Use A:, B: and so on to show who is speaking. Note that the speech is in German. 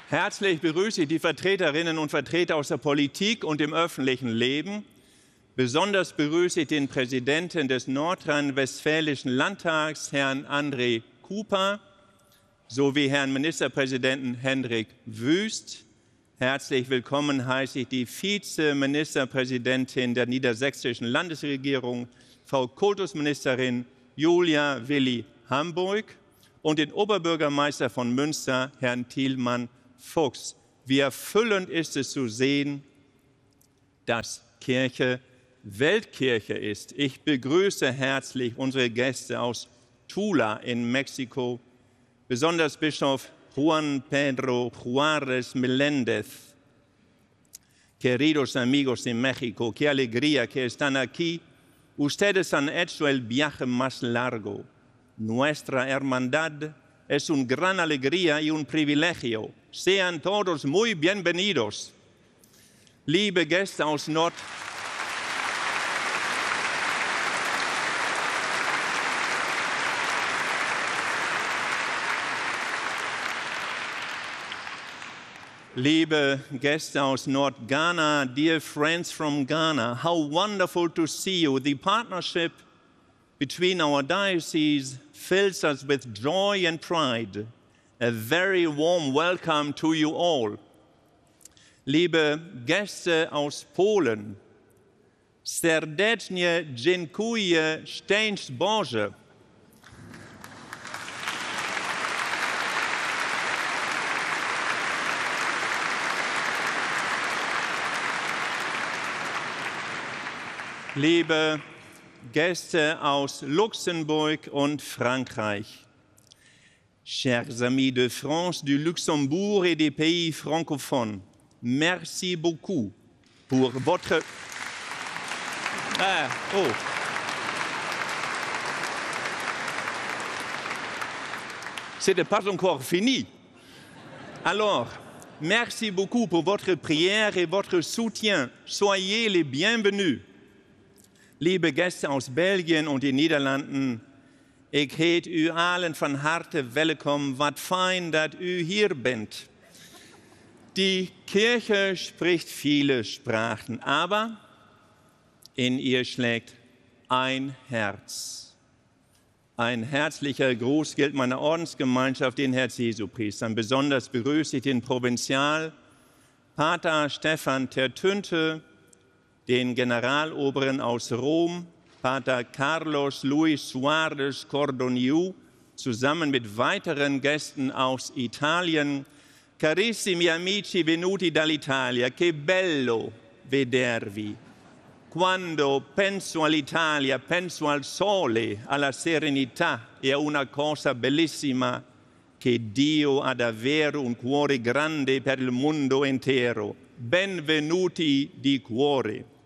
A: Herzlich begrüße ich die Vertreterinnen und Vertreter aus der Politik und dem öffentlichen Leben. Besonders begrüße ich den Präsidenten des Nordrhein-Westfälischen Landtags, Herrn André Kuper, sowie Herrn Ministerpräsidenten Hendrik Wüst. Herzlich willkommen heiße ich die Vizeministerpräsidentin der Niedersächsischen Landesregierung, Frau Kultusministerin Julia Willi Hamburg, und den Oberbürgermeister von Münster, Herrn Thielmann Fuchs. Wie erfüllend ist es zu sehen, dass Kirche Weltkirche ist. Ich begrüße herzlich unsere Gäste aus Tula in Mexiko, besonders Bischof Juan Pedro Juárez Meléndez. Queridos amigos de México, qué alegría que están aquí. Ustedes han hecho el viaje más largo. Nuestra hermandad es una gran alegría y un privilegio. Sean todos muy bienvenidos. Liebe Gäste aus Liebe Gäste aus Nordghana, dear friends from Ghana, how wonderful to see you. The partnership between our diocese fills us with joy and pride. A very warm welcome to you all. Liebe Gäste aus Polen, serdecznie dziękuję, szczęść Boże. Liebe Gäste aus Luxemburg und Frankreich, chers amis de France, du Luxembourg et des pays francophones, merci beaucoup pour votre... C'était pas encore fini. Alors, merci beaucoup pour votre prière et votre soutien. Soyez les bienvenus. Liebe Gäste aus Belgien und den Niederlanden, ik heet u allen van harte welkom. Wat fijn dat u hier bent. Die Kirche spricht viele Sprachen, aber in ihr schlägt ein Herz. Ein herzlicher Gruß gilt meiner Ordensgemeinschaft, den Herz-Jesu-Priestern. Besonders begrüße ich den Provinzial Pater Stefan Tertünte, den Generaloberen aus Rom, Pater Carlos Luis Suárez Cordoniu, zusammen mit weiteren Gästen aus Italien. Carissimi amici venuti dall'Italia, che bello vedervi. Quando penso all'Italia, penso al sole, alla serenità e a una cosa bellissima, che Dio ha davvero un cuore grande per il mondo intero. Benvenuti di cuore.